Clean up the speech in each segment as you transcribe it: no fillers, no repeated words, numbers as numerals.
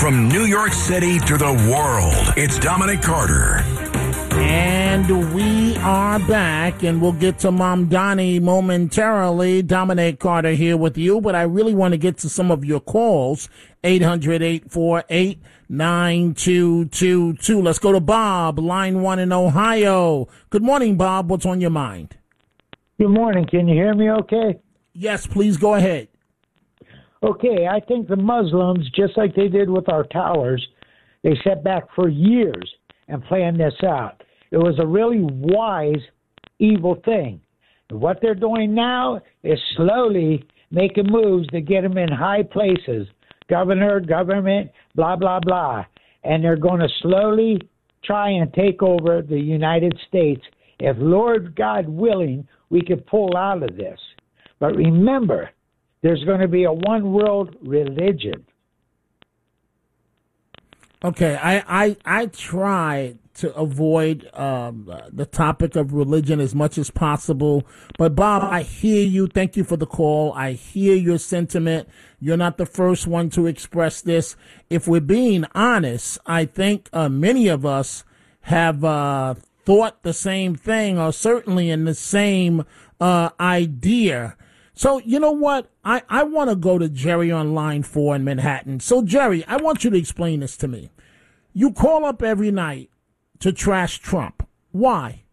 From New York City to the world, it's Dominic Carter. And we are back, and we'll get to Mom Donnie momentarily. Dominic Carter here with you, but I really want to get to some of your calls. 800-848-9222. Let's go to Bob, line 1 in Ohio. Good morning, Bob. What's on your mind? Good morning. Can you hear me okay? Yes, please go ahead. Okay, I think the Muslims, just like they did with our towers, they sat back for years and planned this out. It was a really wise, evil thing. What they're doing now is slowly making moves to get them in high places, governor, government, blah, blah, blah. And they're going to slowly try and take over the United States. If Lord God willing, we could pull out of this. But remember, there's going to be a one world religion. Okay, I try to avoid the topic of religion as much as possible. But, Bob, I hear you. Thank you for the call. I hear your sentiment. You're not the first one to express this. If we're being honest, I think many of us have thought the same thing, or certainly in the same idea. So, you know what? I want to go to Jerry on line 4 in Manhattan. So, Jerry, I want you to explain this to me. You call up every night to trash Trump. Why?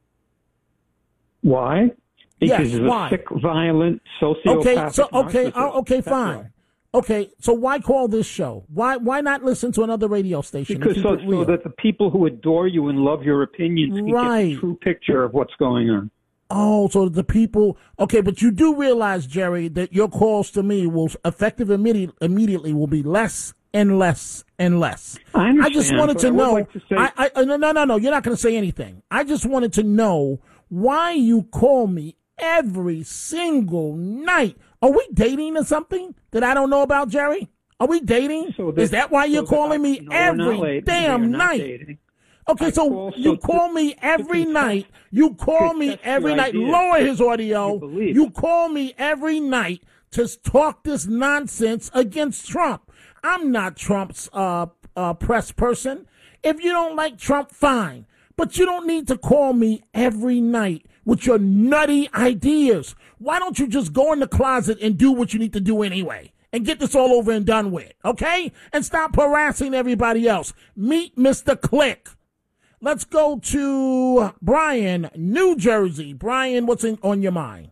Why? Because he's why? a sick, violent, sociopathic Okay, fine. Okay, so why call this show? Why not listen to another radio station? Because so that the people who adore you and love your opinions can get a true picture of what's going on. Oh, so the people. Okay, but you do realize, Jerry, that your calls to me will effective immediately will be less and less and less. I understand. I just wanted to know. Like to say, no. You're not going to say anything. I just wanted to know why you call me every single night. Are we dating or something that I don't know about, Jerry? Are we dating? Is that why you're calling me every damn night? Dating. Okay, so you call me every night. You call me every night. Lower his audio. You call me every night to talk this nonsense against Trump. I'm not Trump's press person. If you don't like Trump, fine. But you don't need to call me every night with your nutty ideas. Why don't you just go in the closet and do what you need to do anyway? And get this all over and done with, okay? And stop harassing everybody else. Meet Mr. Click. Let's go to Brian, New Jersey. Brian, what's on your mind?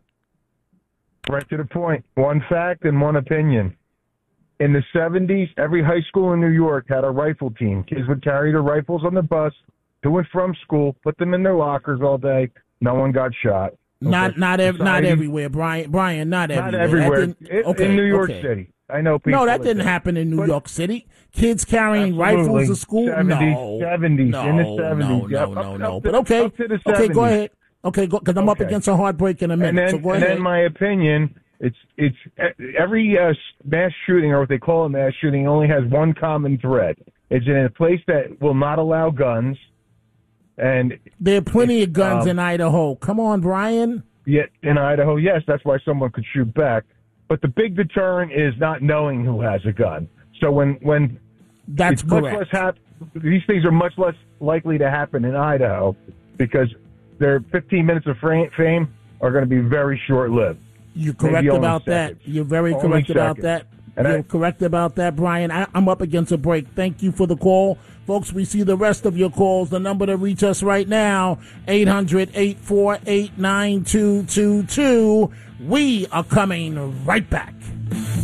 Right to the point. One fact and one opinion. In the 70s, every high school in New York had a rifle team. Kids would carry their rifles on the bus to and from school, put them in their lockers all day. No one got shot. Okay. Not everywhere, Brian. Not everywhere. In New York City. I know people. No, that didn't happen in New York City. Kids carrying rifles to school? 70s, no. In the 70s. No. But okay, go ahead. Okay, because I'm up against a heartbreak in a minute. So go ahead. And then my opinion, it's every mass shooting, or what they call a mass shooting, only has one common thread. It's in a place that will not allow guns. And there are plenty of guns in Idaho. Come on, Brian. Yeah, in Idaho, yes, that's why someone could shoot back. But the big deterrent is not knowing who has a gun. So when that's correct. These things are much less likely to happen in Idaho because their 15 minutes of fame are going to be very short-lived. You're correct about that. You're very correct about that. You're correct about that, Brian. I'm up against a break. Thank you for the call. Folks, we see the rest of your calls. The number to reach us right now, 800-848-9222. We are coming right back.